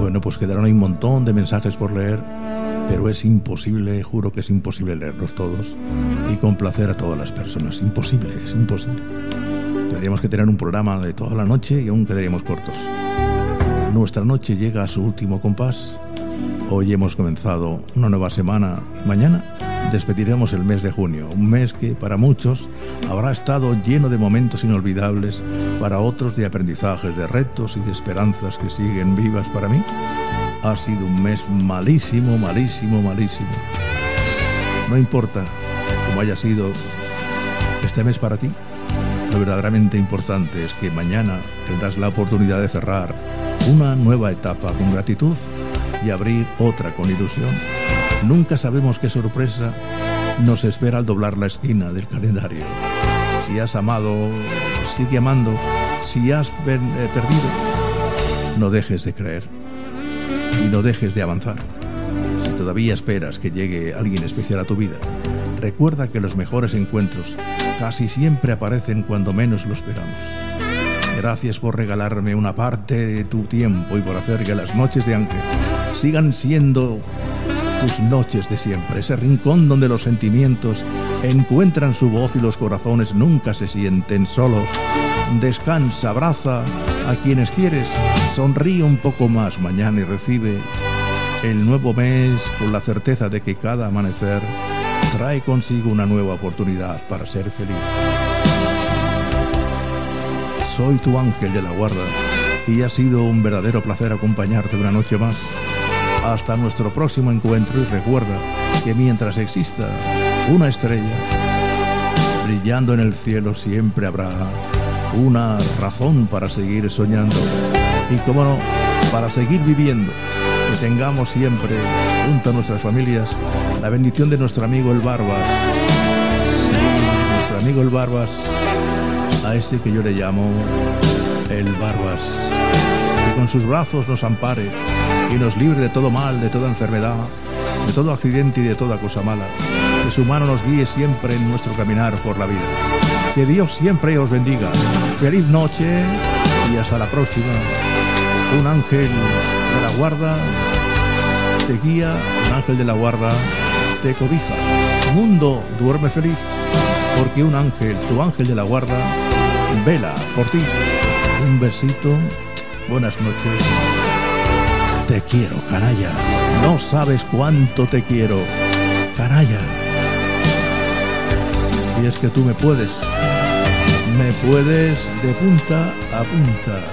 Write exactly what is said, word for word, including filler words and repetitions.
Bueno, pues quedaron ahí un montón de mensajes por leer, pero es imposible, juro que es imposible leerlos todos y complacer a todas las personas. Imposible, es imposible. Tendríamos que tener un programa de toda la noche y aún quedaríamos cortos. Nuestra noche llega a su último compás. Hoy hemos comenzado una nueva semana y mañana despediremos el mes de junio, un mes que para muchos habrá estado lleno de momentos inolvidables, para otros de aprendizajes, de retos y de esperanzas que siguen vivas. Para mí ha sido un mes malísimo, malísimo, malísimo. No importa cómo haya sido este mes para ti, lo verdaderamente importante es que mañana tendrás la oportunidad de cerrar una nueva etapa con gratitud y abrir otra con ilusión. Nunca sabemos qué sorpresa nos espera al doblar la esquina del calendario. Si has amado, sigue amando. Si has per- eh, perdido, no dejes de creer y no dejes de avanzar. Si todavía esperas que llegue alguien especial a tu vida, recuerda que los mejores encuentros casi siempre aparecen cuando menos lo esperamos. Gracias por regalarme una parte de tu tiempo y por hacer que las noches de Ángel sigan siendo tus noches de siempre, ese rincón donde los sentimientos encuentran su voz y los corazones nunca se sienten solos. Descansa, abraza a quienes quieres, sonríe un poco más mañana y recibe el nuevo mes con la certeza de que cada amanecer trae consigo una nueva oportunidad para ser feliz. Soy tu ángel de la guarda y ha sido un verdadero placer acompañarte una noche más. Hasta nuestro próximo encuentro y recuerda que mientras exista una estrella brillando en el cielo siempre habrá una razón para seguir soñando y, cómo no, para seguir viviendo. Que tengamos siempre junto a nuestras familias la bendición de nuestro amigo el Barbas. Sí, nuestro amigo el Barbas, a ese que yo le llamo el Barbas, que con sus brazos nos ampare y nos libre de todo mal, de toda enfermedad, de todo accidente y de toda cosa mala. Que su mano nos guíe siempre en nuestro caminar por la vida. Que Dios siempre os bendiga. Feliz noche y hasta la próxima. Un ángel de la guarda te guía, un ángel de la guarda te cobija. Mundo, duerme feliz, porque un ángel, tu ángel de la guarda, vela por ti. Un besito, buenas noches. Te quiero, canalla. No sabes cuánto te quiero, canalla. Y es que tú me puedes, me puedes de punta a punta.